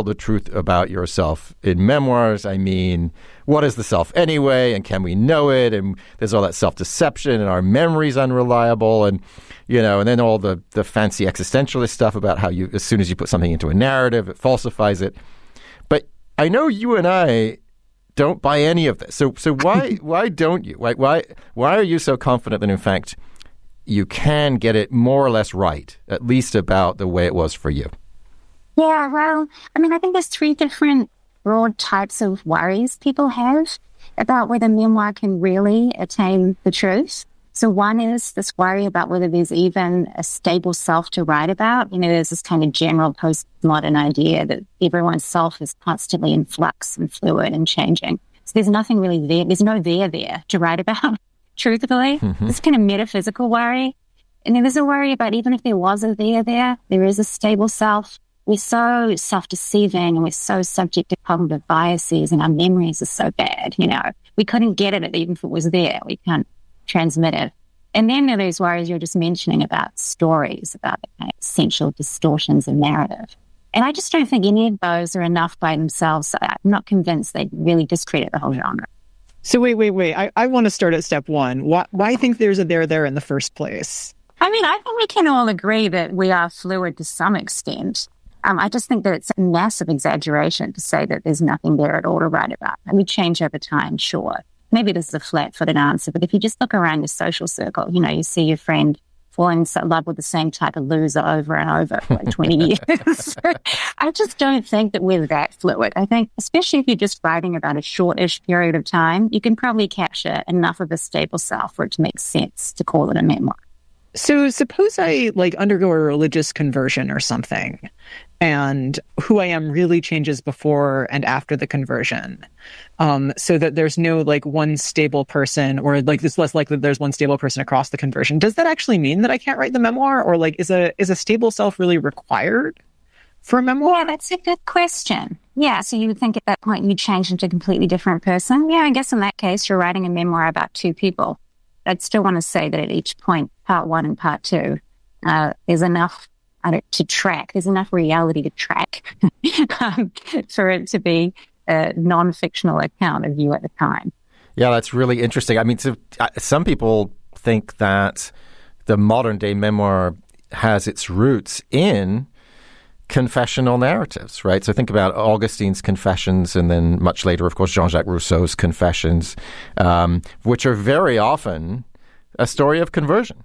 the truth about yourself in memoirs. I mean, what is the self anyway? And can we know it? And there's all that self-deception, and our memory's unreliable. And, and then all the fancy existentialist stuff about how as soon as you put something into a narrative, it falsifies it. But I know you and I don't buy any of this. So why don't you? Why are you so confident that, in fact, you can get it more or less right, at least about the way it was for you? Yeah, well, I think there's 3 different broad types of worries people have about whether memoir can really attain the truth. So one is this worry about whether there's even a stable self to write about. There's this kind of general postmodern idea that everyone's self is constantly in flux and fluid and changing. So there's nothing really there. There's no there to write about. Truthfully, this kind of metaphysical worry. And then there's a worry about even if there was a there is a stable self. We're so self-deceiving and we're so subject to cognitive biases, and our memories are so bad, We couldn't get it even if it was there. We can't transmit it. And then there are those worries you're just mentioning about stories, about the kind of essential distortions of narrative. And I just don't think any of those are enough by themselves. I'm not convinced they really discredit the whole genre. So wait. I want to start at step 1. Why think there's a there in the first place? I think we can all agree that we are fluid to some extent. I just think that it's a massive exaggeration to say that there's nothing there at all to write about. And we change over time, sure. Maybe this is a flat-footed answer, but if you just look around your social circle, you see your friend falling in love with the same type of loser over and over for 20 years. I just don't think that we're that fluid. I think, especially if you're just writing about a shortish period of time, you can probably capture enough of a stable self for it to make sense to call it a memoir. So suppose I undergo a religious conversion or something, and who I am really changes before and after the conversion, so that there's no one stable person, or it's less likely that there's one stable person across the conversion. Does that actually mean that I can't write the memoir, or is a stable self really required for a memoir? Yeah, that's a good question. Yeah, so you would think at that point you'd change into a completely different person. Yeah, I guess in that case you're writing a memoir about 2 people. I'd still want to say that at each point, part 1 and part 2, there's enough to track. There's enough reality to track for it to be a non-fictional account of you at the time. Yeah, that's really interesting. Some people think that the modern day memoir has its roots in confessional narratives, right? So think about Augustine's Confessions, and then much later, of course, Jean-Jacques Rousseau's Confessions, which are very often a story of conversion,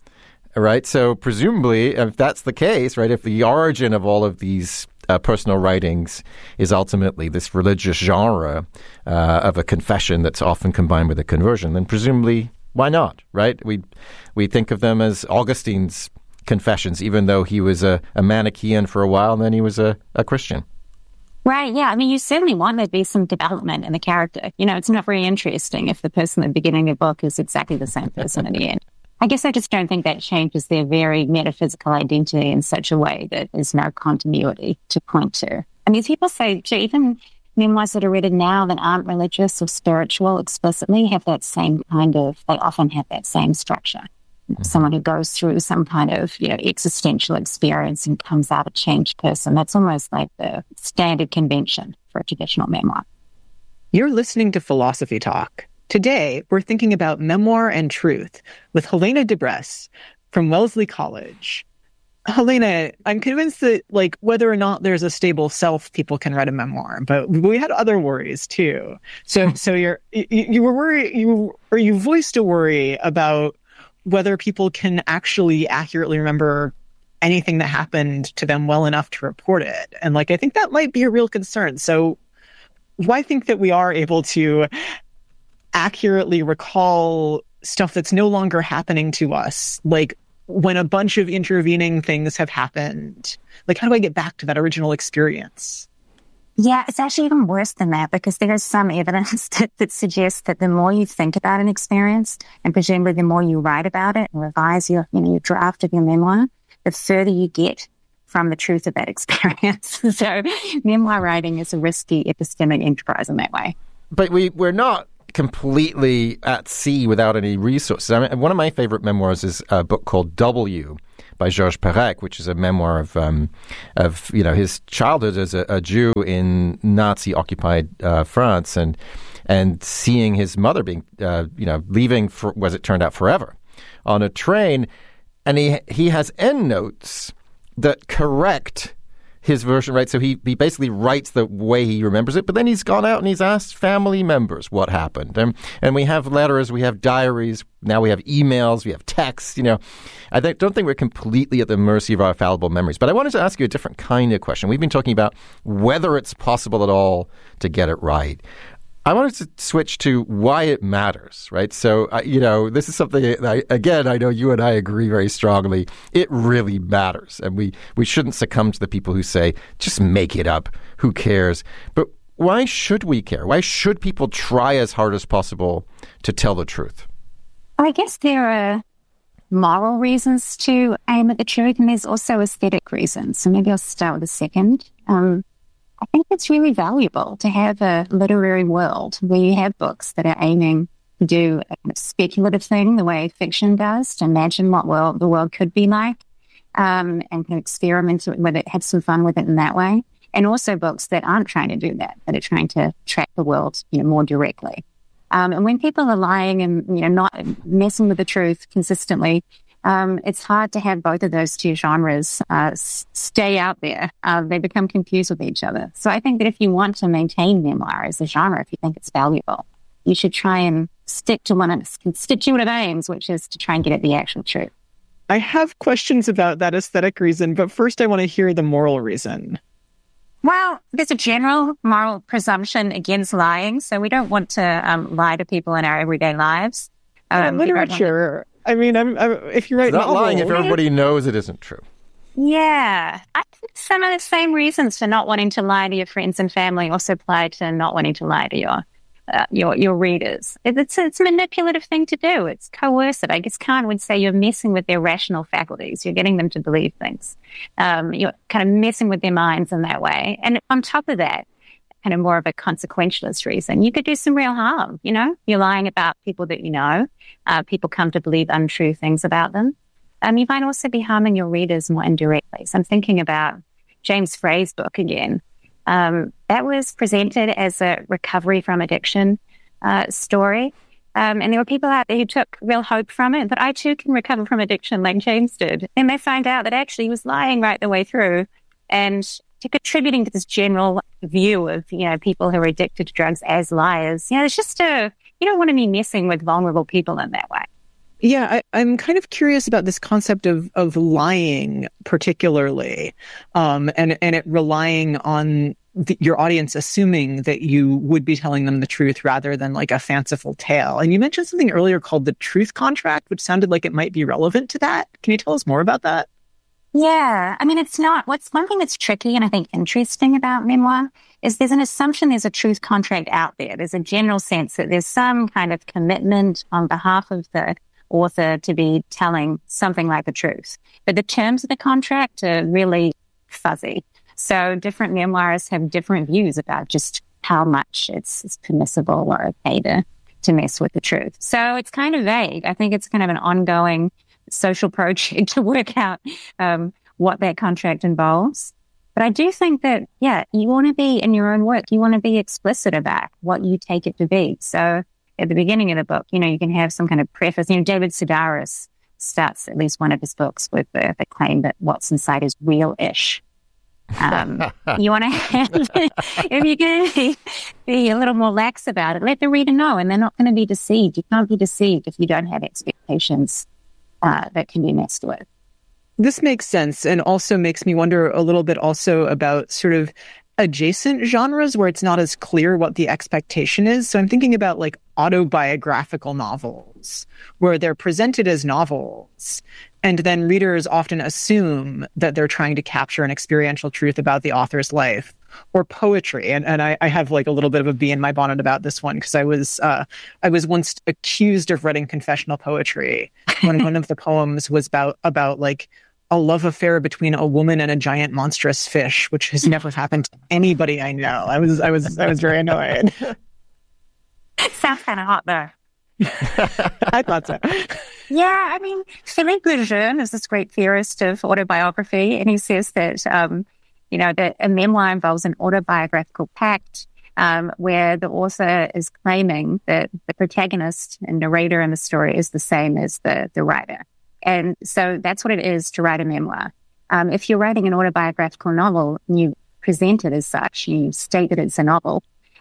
right? So presumably, if that's the case, right, if the origin of all of these personal writings is ultimately this religious genre of a confession that's often combined with a conversion, then presumably, why not, right? We think of them as Augustine's Confessions, even though he was a Manichaean for a while, and then he was a Christian. Right, yeah. You certainly want there to be some development in the character. It's not very interesting if the person at the beginning of the book is exactly the same person at the end. I guess I just don't think that changes their very metaphysical identity in such a way that there's no continuity to point to. People say, even memoirs that are written now that aren't religious or spiritual explicitly have that same they often have that same structure. Someone who goes through some kind of existential experience and comes out a changed person. That's almost like the standard convention for a traditional memoir. You're listening to Philosophy Talk. Today, we're thinking about memoir and truth with Helena DeBress from Wellesley College. Helena, I'm convinced that whether or not there's a stable self, people can write a memoir, but we had other worries too. So you were worried, you voiced a worry about whether people can actually accurately remember anything that happened to them well enough to report it. And I think that might be a real concern. So why think that we are able to accurately recall stuff that's no longer happening to us? When a bunch of intervening things have happened, how do I get back to that original experience? Yeah, it's actually even worse than that, because there is some evidence that suggests that the more you think about an experience, and presumably the more you write about it and revise your draft of your memoir, the further you get from the truth of that experience. So memoir writing is a risky epistemic enterprise in that way. But we're not completely at sea without any resources. I mean, one of my favorite memoirs is a book called W by Georges Perec, which is a memoir of his childhood as a Jew in Nazi-occupied France, and seeing his mother being leaving for, as it turned out, forever on a train, and he has endnotes that correct his version, right? So he basically writes the way he remembers it, but then he's gone out and he's asked family members what happened. And we have letters, we have diaries, now we have emails, we have texts, I don't think we're completely at the mercy of our fallible memories. But I wanted to ask you a different kind of question. We've been talking about whether it's possible at all to get it right. I wanted to switch to why it matters, right? So, this is something that I know you and I agree very strongly. It really matters. And we shouldn't succumb to the people who say, just make it up. Who cares? But why should we care? Why should people try as hard as possible to tell the truth? I guess there are moral reasons to aim at the truth, and there's also aesthetic reasons. So maybe I'll start with the second. I think it's really valuable to have a literary world where you have books that are aiming to do a speculative thing the way fiction does, to imagine what the world could be like, and can experiment with it, have some fun with it in that way. And also books that aren't trying to do that are trying to track the world, more directly. And when people are lying and, not messing with the truth consistently, it's hard to have both of those two genres stay out there. They become confused with each other. So I think that if you want to maintain memoir as a genre, if you think it's valuable, you should try and stick to one of its constituent aims, which is to try and get at the actual truth. I have questions about that aesthetic reason, but first I want to hear the moral reason. Well, there's a general moral presumption against lying, so we don't want to lie to people in our everyday lives. Literature. I mean, if you write not lying if everybody knows it isn't true. Yeah. I think some of the same reasons for not wanting to lie to your friends and family also apply to not wanting to lie to your readers. It's a manipulative thing to do. It's coercive. I guess Kant would say you're messing with their rational faculties. You're getting them to believe things. You're kind of messing with their minds in that way. And on top of that, kind of more of a consequentialist reason, you could do some real harm. You're lying about people that people come to believe untrue things about them. You might also be harming your readers more indirectly. So I'm thinking about James Frey's book again. That was presented as a recovery from addiction story. And there were people out there who took real hope from it, that I too can recover from addiction like James did. And they find out that actually he was lying right the way through and contributing to this general view of, people who are addicted to drugs as liars. It's just you don't want to be messing with vulnerable people in that way. Yeah, I'm kind of curious about this concept of lying particularly, and it relying on your audience assuming that you would be telling them the truth rather than like a fanciful tale. And you mentioned something earlier called the truth contract, which sounded like it might be relevant to that. Can you tell us more about that? Yeah, I mean, it's not. What's one thing that's tricky and I think interesting about memoir is there's an assumption there's a truth contract out there. There's a general sense that there's some kind of commitment on behalf of the author to be telling something like the truth. But the terms of the contract are really fuzzy. So different memoirists have different views about just how much it's permissible or okay to mess with the truth. So it's kind of vague. I think it's kind of an ongoing social project to work out what that contract involves. But I do think that, you want to be in your own work, you want to be explicit about what you take it to be. So at the beginning of the book, you can have some kind of preface. David Sedaris starts at least one of his books with the claim that what's inside is real-ish. You want to have, if you're going to be a little more lax about it, let the reader know, and they're not going to be deceived. You can't be deceived if you don't have expectations that can be messed with. This makes sense, and also makes me wonder a little bit also about sort of adjacent genres where it's not as clear what the expectation is. So I'm thinking about like autobiographical novels, where they're presented as novels, and then readers often assume that they're trying to capture an experiential truth about the author's life, or poetry. And I have like a little bit of a bee in my bonnet about this one, because I was once accused of writing confessional poetry when one of the poems was about like a love affair between a woman and a giant monstrous fish, which has never happened to anybody I know. I was very annoyed. Sounds kind of hot though. I thought so. Yeah, I mean, Philippe Lejeune is this great theorist of autobiography, and he says that, that a memoir involves an autobiographical pact where the author is claiming that the protagonist and narrator in the story is the same as the writer. And so that's what it is to write a memoir. If you're writing an autobiographical novel and you present it as such, you state that it's a novel,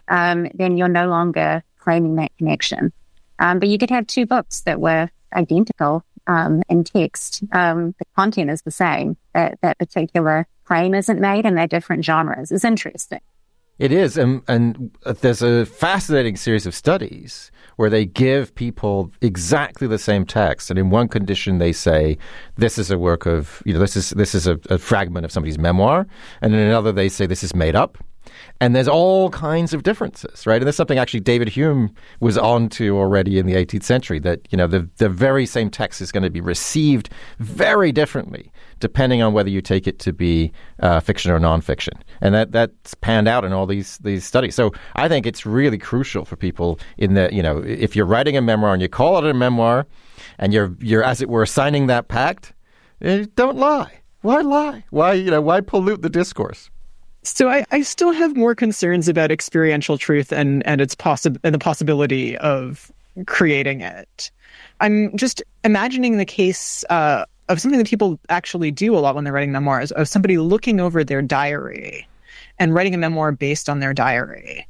then you're no longer claiming that connection. But you could have two books that were identical in text. The content is the same. That particular claim isn't made, and they're different genres. It's interesting. It is, and there's a fascinating series of studies where they give people exactly the same text, and in one condition they say this is a work of, this is a fragment of somebody's memoir, and in another they say this is made up. And there's all kinds of differences, right? And there's something actually David Hume was on to already in the 18th century, that, the very same text is going to be received very differently depending on whether you take it to be fiction or nonfiction. And that's panned out in all these studies. So I think it's really crucial for people in that, if you're writing a memoir and you call it a memoir and you're as it were, signing that pact, don't lie. Why lie? Why pollute the discourse? So I still have more concerns about experiential truth and the possibility of creating it. I'm just imagining the case of something that people actually do a lot when they're writing memoirs, of somebody looking over their diary and writing a memoir based on their diary.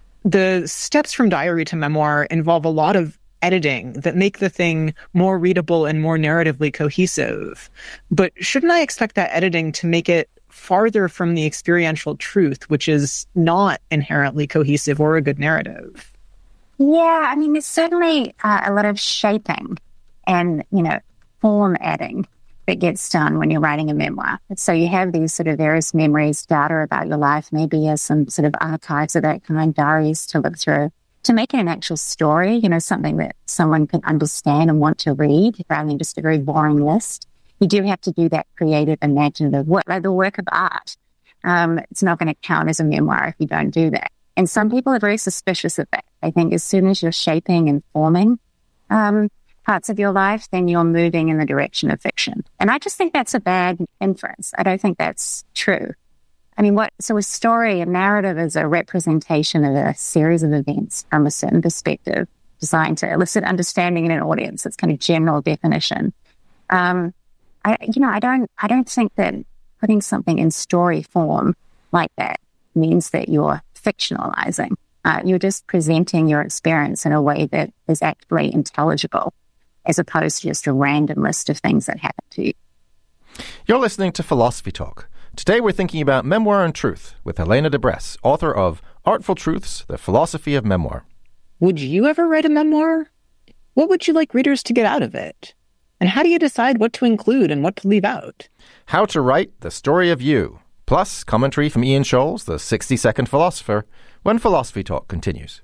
The steps from diary to memoir involve a lot of editing that make the thing more readable and more narratively cohesive. But shouldn't I expect that editing to make it farther from the experiential truth, which is not inherently cohesive or a good narrative? Yeah, I mean, there's certainly a lot of shaping and, form adding that gets done when you're writing a memoir. So you have these sort of various memories, data about your life, maybe some sort of archives of that kind, diaries to look through, to make it an actual story, something that someone can understand and want to read rather than just a very boring list. You do have to do that creative, imaginative work, like the work of art. It's not going to count as a memoir if you don't do that. And some people are very suspicious of that. I think as soon as you're shaping and forming parts of your life, then you're moving in the direction of fiction. And I just think that's a bad inference. I don't think that's true. I mean, so a story, a narrative is a representation of a series of events from a certain perspective designed to elicit understanding in an audience. It's kind of general definition. I don't think that putting something in story form like that means that you're fictionalizing. You're just presenting your experience in a way that is actually intelligible, as opposed to just a random list of things that happen to you. You're listening to Philosophy Talk. Today we're thinking about memoir and truth with Helena de Bresse, author of Artful Truths, The Philosophy of Memoir. Would you ever write a memoir? What would you like readers to get out of it? And how do you decide what to include and what to leave out? How to Write the Story of You, plus commentary from Ian Scholes, the 60-second philosopher, when Philosophy Talk continues.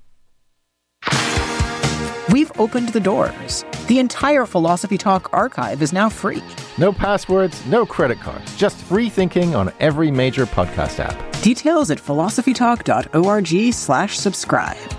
We've opened the doors. The entire Philosophy Talk archive is now free. No passwords, no credit cards, just free thinking on every major podcast app. Details at philosophytalk.org/subscribe.